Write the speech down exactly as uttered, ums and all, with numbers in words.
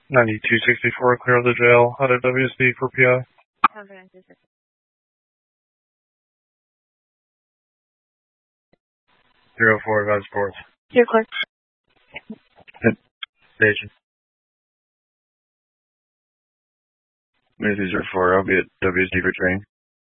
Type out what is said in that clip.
ninety-two sixty-four, clear of the jail. Out of W S B for P I. Zero four, advise sports. Your court. Station. Matthew zero four, I'll be at W S D for training.